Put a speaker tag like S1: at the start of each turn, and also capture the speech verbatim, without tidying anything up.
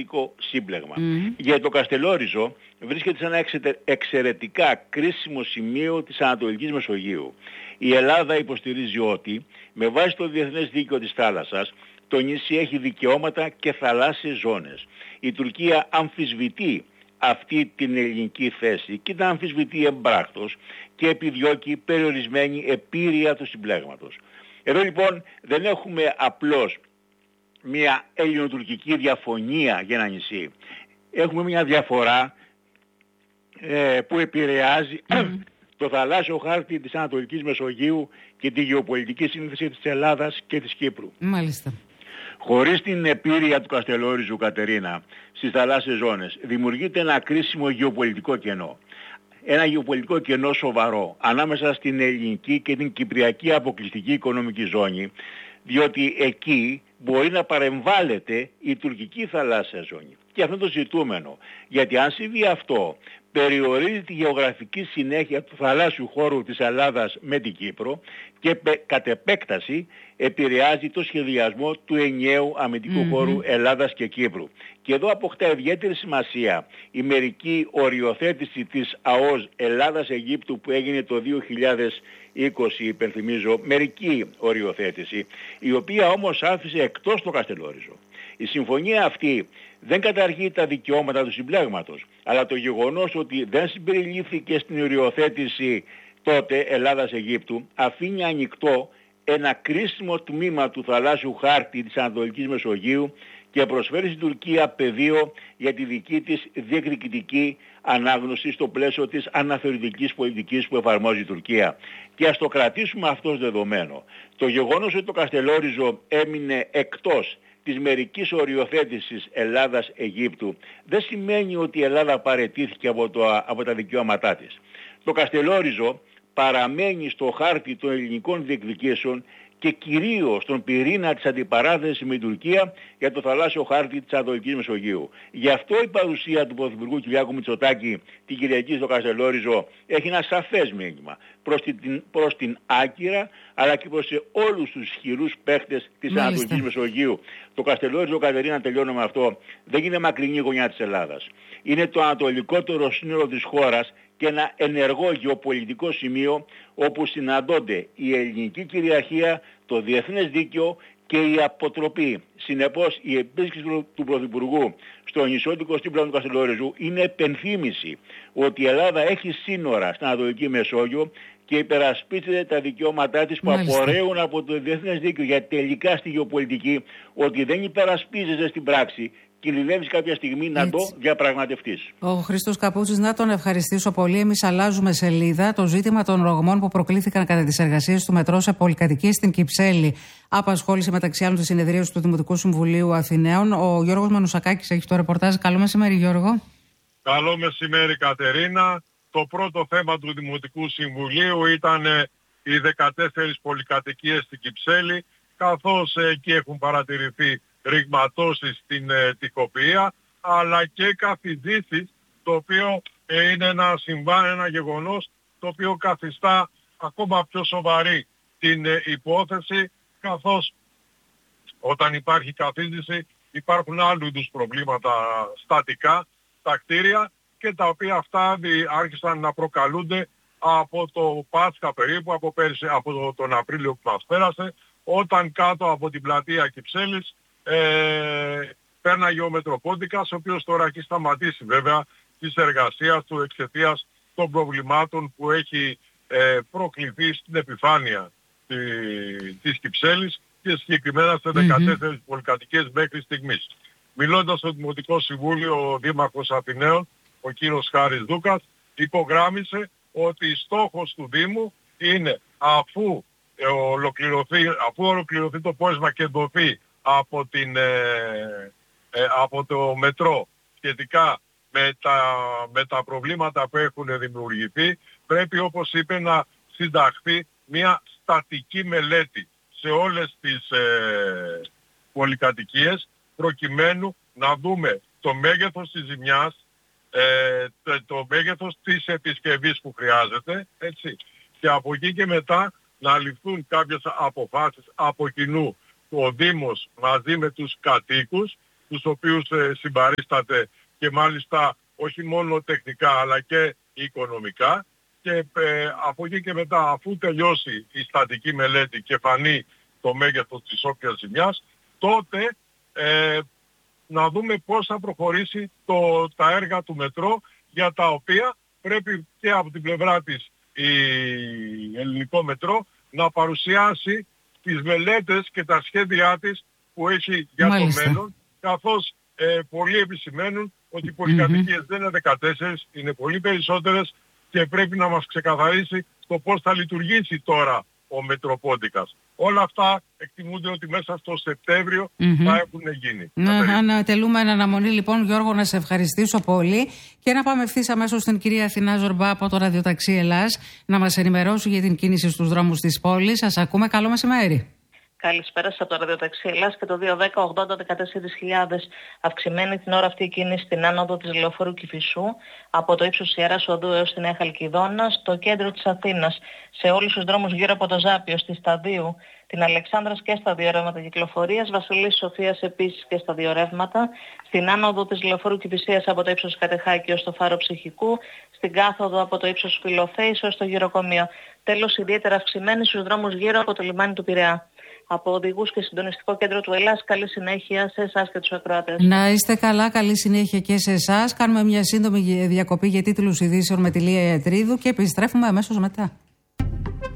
S1: γεωπολιτικό σύμπλεγμα.
S2: Mm.
S1: Για το Καστελόριζο βρίσκεται σε ένα εξαιρετικά κρίσιμο σημείο της Ανατολικής Μεσογείου. Η Ελλάδα υποστηρίζει ότι με βάση το διεθνές δίκαιο της θάλασσας το νησί έχει δικαιώματα και θαλάσσιες ζώνες. Η Τουρκία αμφισβητεί αυτή την ελληνική θέση και τα αμφισβητεί εμπράκτος και επιδιώκει περιορισμένη επίρρεια του συμπλέγματος. Εδώ λοιπόν δεν έχουμε απλώς μια ελληνοτουρκική διαφωνία για ένα νησί. Έχουμε μια διαφορά ε, που επηρεάζει mm. το θαλάσσιο χάρτη της Ανατολικής Μεσογείου και τη γεωπολιτική σύνθεση της Ελλάδας και της Κύπρου.
S2: Μάλιστα.
S1: Χωρίς την επίρρεια του Καστελόριζου, Κατερίνα, στις θαλάσσιες ζώνες, δημιουργείται ένα κρίσιμο γεωπολιτικό κενό. Ένα γεωπολιτικό κενό σοβαρό ανάμεσα στην ελληνική και την κυπριακή αποκλειστική οικονομική ζώνη, διότι εκεί μπορεί να παρεμβάλλεται η τουρκική θαλάσσια ζώνη. Και αυτό είναι το ζητούμενο, γιατί αν συμβεί αυτό, περιορίζει τη γεωγραφική συνέχεια του θαλάσσιου χώρου της Ελλάδας με την Κύπρο και κατ' επέκταση επηρεάζει το σχεδιασμό του ενιαίου αμυντικού mm-hmm. χώρου Ελλάδας και Κύπρου. Και εδώ αποκτά ιδιαίτερη σημασία η μερική οριοθέτηση της ΑΟΣ Ελλάδας-Αιγύπτου που έγινε το δύο χιλιάδες είκοσι, υπενθυμίζω, μερική οριοθέτηση, η οποία όμως άφησε εκτός το Καστελόριζο. Η συμφωνία αυτή δεν καταργεί τα δικαιώματα του συμπλέγματος, αλλά το γεγονός ότι δεν συμπεριλήφθηκε στην οριοθέτηση τότε Ελλάδας-Αιγύπτου αφήνει ανοιχτό ένα κρίσιμο τμήμα του θαλάσσιου χάρτη της Ανατολικής Μεσογείου και προσφέρει στην Τουρκία πεδίο για τη δική της διεκδικητική ανάγνωση στο πλαίσιο της αναθεωρητικής πολιτικής που εφαρμόζει η Τουρκία. Και ας το κρατήσουμε αυτό ως δεδομένο. Το γεγονός ότι το Καστελόριζο έμεινε εκτός της μερικής οριοθέτησης Ελλάδας-Αιγύπτου δεν σημαίνει ότι η Ελλάδα παραιτήθηκε από, το, από τα δικαιώματά της. Το Καστελόριζο παραμένει στο χάρτη των ελληνικών διεκδικήσεων και κυρίως στον πυρήνα της αντιπαράθεσης με την Τουρκία για το θαλάσσιο χάρτη της Ανατολικής Μεσογείου. Γι' αυτό η παρουσία του Πρωθυπουργού Κυριάκου Μητσοτάκη την Κυριακή στο Καστελόριζο έχει ένα σαφές μήνυμα προς την, προς την Άκυρα αλλά και προς όλους τους ισχυρούς παίχτες της Μάλιστα. Ανατολικής Μεσογείου. Το Καστελόριζο, Κατερίνα, τελειώνω με αυτό, δεν είναι μακρινή γωνιά της Ελλάδας. Είναι το ανατολικότερο σύνολο της χώρας και ένα ενεργό γεωπολιτικό σημείο όπου συναντώνται η ελληνική κυριαρχία, το διεθνές δίκαιο και η αποτροπή. Συνεπώς η επίσκεψη του Πρωθυπουργού στο νησιώτικο σύμπλεγμα του Καστελόριζου είναι επενθύμηση ότι η Ελλάδα έχει σύνορα στην Ανατολική Μεσόγειο και υπερασπίζεται τα δικαιώματά της που Μάλιστα. απορρέουν από το διεθνές δίκαιο, γιατί τελικά στη γεωπολιτική ότι δεν υπερασπίζεσαι στην πράξη κινδυνεύεις κάποια στιγμή να Έτσι. το διαπραγματευτείς.
S2: Ο Χρήστος Καπούτσης, να τον ευχαριστήσω πολύ. Εμείς αλλάζουμε σελίδα. Το ζήτημα των ρογμών που προκλήθηκαν κατά τις εργασίες του μετρό σε πολυκατοικίες στην Κυψέλη απασχόλησε μεταξύ άλλων τη συνεδρίαση του Δημοτικού Συμβουλίου Αθηναίων. Ο Γιώργος Μανουσακάκης έχει το ρεπορτάζ. Καλό μεσημέρι, Γιώργο.
S3: Καλό μεσημέρι, Κατερίνα. Το πρώτο θέμα του Δημοτικού Συμβουλίου ήταν οι δεκατέσσερις πολυκατοικίες στην Κυψέλη, καθώς εκεί έχουν παρατηρηθεί ρηγματώσεις στην ε, τοιχοποιία, αλλά και καθιδήσεις, το οποίο ε, είναι ένα συμβάν, ένα γεγονός, το οποίο καθιστά ακόμα πιο σοβαρή την ε, υπόθεση, καθώς όταν υπάρχει καθίδηση υπάρχουν άλλου είδους προβλήματα στατικά στα κτίρια και τα οποία αυτά άρχισαν να προκαλούνται από το Πάσχα περίπου, από, πέρυσι, από τον Απρίλιο που μας πέρασε, όταν κάτω από την πλατεία Κυψέλης Ε, πέρναγε ο Μετροπόντικας, ο οποίος τώρα έχει σταματήσει βέβαια τις εργασίες του εξαιτίας των προβλημάτων που έχει ε, προκληθεί στην επιφάνεια τη, της Κυψέλης και συγκεκριμένα σε δεκατέσσερις mm-hmm. πολυκατοικίες μέχρι στιγμής. Μιλώντας στο Δημοτικό Συμβούλιο, ο Δήμαρχος Αθηναίων, ο κύριος Χάρης Δούκας, υπογράμμισε ότι στόχος του Δήμου είναι αφού ολοκληρωθεί, αφού ολοκληρωθεί το πόρισμα και δοθεί από, την, ε, ε, από το μετρό σχετικά με τα, με τα προβλήματα που έχουν δημιουργηθεί, πρέπει, όπως είπε, να συνταχθεί μια στατική μελέτη σε όλες τις ε, πολυκατοικίες, προκειμένου να δούμε το μέγεθος της ζημιάς, ε, το, το μέγεθος της επισκευής που χρειάζεται, έτσι, και από εκεί και μετά να ληφθούν κάποιες αποφάσεις από κοινού, ο Δήμος μαζί με τους κατοίκους, τους οποίους ε, συμπαρίσταται και μάλιστα όχι μόνο τεχνικά αλλά και οικονομικά. Και ε, από εκεί και μετά, αφού τελειώσει η στατική μελέτη και φανεί το μέγεθος της όποιας ζημιάς, τότε ε, να δούμε πώς θα προχωρήσει το, τα έργα του μετρό, για τα οποία πρέπει και από την πλευρά της η Ελληνικό Μετρό να παρουσιάσει τις μελέτες και τα σχέδιά της που έχει για Μάλιστα. το μέλλον, καθώς ε, πολλοί επισημαίνουν ότι οι πολυκατοικίες mm-hmm. δεν είναι δεκατέσσερις, είναι πολύ περισσότερες και πρέπει να μας ξεκαθαρίσει το πώς θα λειτουργήσει τώρα ο Μετροπόντικας. Όλα αυτά εκτιμούνται ότι μέσα στο Σεπτέμβριο mm-hmm. θα έχουν γίνει.
S2: Να ανατελούμε εν αναμονή λοιπόν, Γιώργο, να σε ευχαριστήσω πολύ και να πάμε ευθύς αμέσως στην κυρία Αθηνά Ζορμπά από το Ραδιοταξί Ελλάς να μας ενημερώσει για την κίνηση στους δρόμους της πόλης. Σας ακούμε, καλό μεσημέρι.
S4: Καλησπέρα σας από το Ραδιοταξί Ελλάς και το δύο δέκα ογδόντα δεκατέσσερις χιλιάδες. Αυξημένη την ώρα αυτή η κίνηση στην άνοδο της Λεωφόρου Κηφισού από το ύψος Ιεράς Οδού έως τη Νέα Χαλκιδόνα, στο κέντρο της Αθήνας, σε όλους τους δρόμους γύρω από το Ζάπιο, στη Σταδίου, την Αλεξάνδρας και στα δύο ρεύματα κυκλοφορίας, Βασιλής Σοφίας επίσης και στα δύο ρεύματα, στην άνοδο της Λεωφόρου Κηφισίας από το ύψος Κατεχάκη ως το Φάρο Ψυχικού, στην κάθοδο από το ύψος Φιλοφέης ως το Γυροκομείο. Τέλος, ιδιαίτερα αυξημένη στους δρόμους γύρω από το λιμάνι του Πειραιά. Από οδηγούς και συντονιστικό κέντρο του Ελλάς, καλή συνέχεια σε εσάς και τους ακροατές.
S2: Να είστε καλά, καλή συνέχεια και σε εσάς. Κάνουμε μια σύντομη διακοπή για τίτλους ειδήσεων με τη Λία Ιατρίδου και επιστρέφουμε αμέσως μετά.